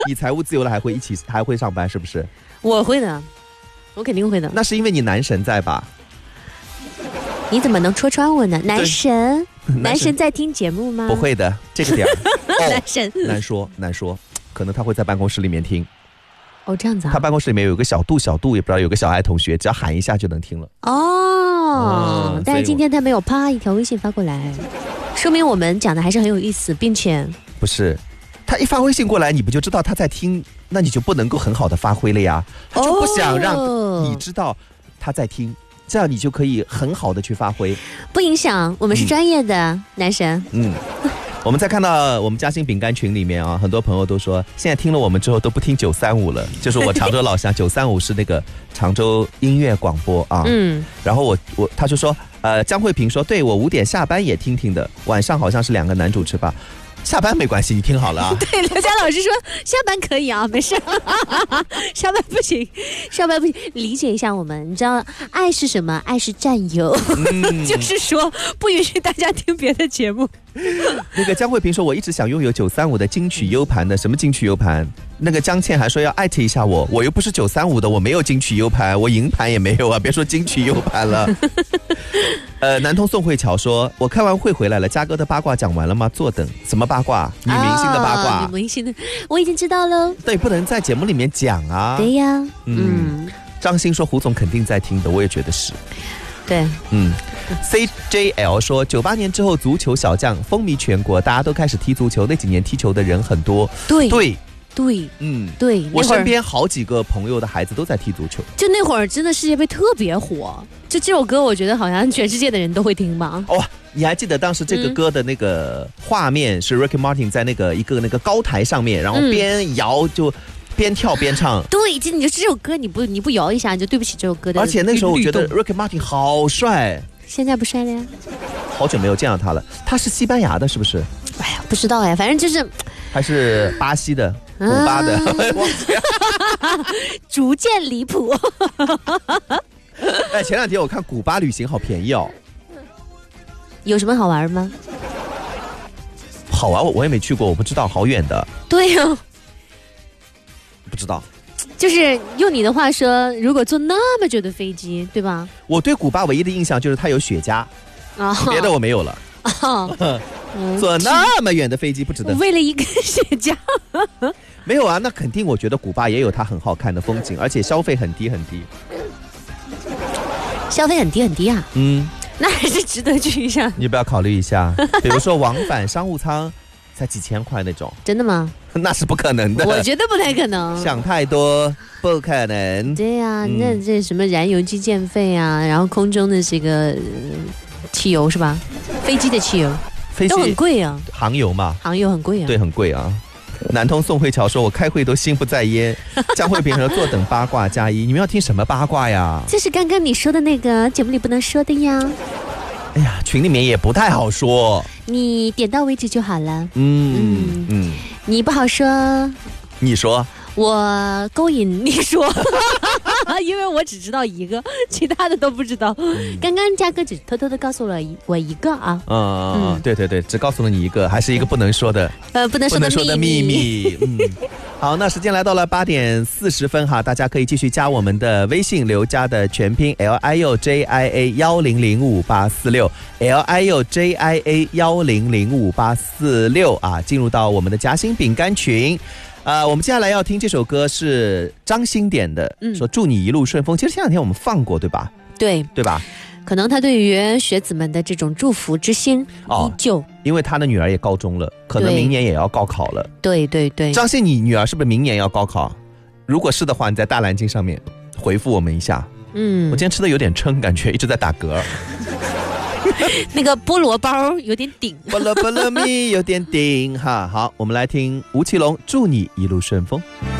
你财务自由了还会上班是不是？ 我会的，我肯定会的。 那是因为你男神在吧？ 你怎么能戳穿我呢？男神在听节目吗？ 不会的，这个点男神难说，可能他会在办公室里面听。 哦，这样子啊。 他办公室里面有个小度，也不知道有个小爱同学，只要喊一下就能听了。 但是今天他没有啪一条微信发过来，说明我们讲的还是很有意思，并且不是，他一发微信过来，你不就知道他在听，那你就不能够很好的发挥了呀。他就不想让你知道他在听，这样你就可以很好的去发挥， 不影响。我们是专业的男神。 我们再看到我们嘉兴饼干群里面啊，很多朋友都说现在听了我们之后都不听935了，就是我常州老乡935是那个常州音乐广播啊。然后他就说江慧萍说对，我5点下班也听的，晚上好像是2个男主持吧。下班没关系，你听好了啊。 对，刘佳老师说下班可以啊，没事。上班不行，理解一下我们。你知道爱是什么？爱是占有，就是说不允许大家听别的节目。 那个江慧萍说我一直想拥有935的金曲 U 盘的，什么金曲 U 盘？那个江倩还说要艾特一下我又不是935的，我没有金曲 U 盘，我银盘也没有啊，别说金曲 U 盘了。南通宋慧乔说我开完会回来了，嘉哥的八卦讲完了吗？坐等。什么八卦？女明星的八卦。 女明星的我已经知道了。 对，不能在节目里面讲啊。 对呀。 张欣说胡总肯定在听的，我也觉得是。 对。 CJL 说98年之后足球小将风靡全国，大家都开始踢足球，那几年踢球的人很多。对， 对， 我身边好几个朋友的孩子都在踢足球。 就那会儿真的世界杯特别火，就这首歌我觉得好像全世界的人都会听吧。 你还记得当时这个歌的那个画面是 Ricky Martin 在一个那个高台上面，然后边摇就边跳边唱。对， 你就这首歌你不摇一下，你就对不起这首歌的。 而且那时候我觉得 Ricky Martin 好帅。 现在不帅了呀？ 好久没有见到他了。他是西班牙的，是不是？ 哎呀，不知道哎，反正就是还是巴西的、古巴的，忘记了。 逐渐离谱。 前2天我看古巴旅行好便宜哦。 有什么好玩吗？ 好玩我也没去过，我不知道，好远的。 对呀。 不知道。 就是用你的话说，如果坐那么久的飞机，对吧？ 我对古巴唯一的印象就是它有雪茄，别的我没有了。坐那么远的飞机不值得。 为了一根雪茄。 没有啊，那肯定我觉得古巴也有它很好看的风景，而且消费很低很低。 消费很低很低啊？那还是值得去一下。 你不要考虑一下，比如说往返商务舱才几千块那种。 真的吗？ 那是不可能的。 我觉得不太可能。 想太多，不可能。 对呀，那这什么燃油机建费啊，然后空中的这个汽油是吧？飞机的汽油都很贵啊。 航油嘛， 航油很贵啊。 对，很贵啊。南通宋慧乔说我开会都心不在焉。江慧萍说坐等八卦加一。你们要听什么八卦呀？ 这是刚刚你说的那个节目里不能说的呀。 哎呀，群里面也不太好说， 你点到为止就好了。你不好说， 你说， 我勾引你说。因为我只知道一个，其他的都不知道。刚刚嘉哥只偷偷的告诉了我一个啊。 对，只告诉了你一个，还是一个不能说的， 不能说的秘密。 好，那时间来到了8点40分哈，大家可以继续加我们的微信，刘佳的全拼 LIUJIA100586，LIUJIA100586啊，进入到我们的夹心饼干群。我们接下来要听这首歌是张欣点的，说祝你一路顺风。其实前2天我们放过，对吧？对吧？ 可能他对于学子们的这种祝福之心依旧， 因为他的女儿也高中了，可能明年也要高考了。对。张欣，你女儿是不是明年要高考？如果是的话，你在大蓝鲸上面回复我们一下。我今天吃的有点撑，感觉一直在打嗝。 那个菠萝包有点顶， 菠萝蜜有点顶哈。好，我们来听吴奇隆，祝你一路顺风。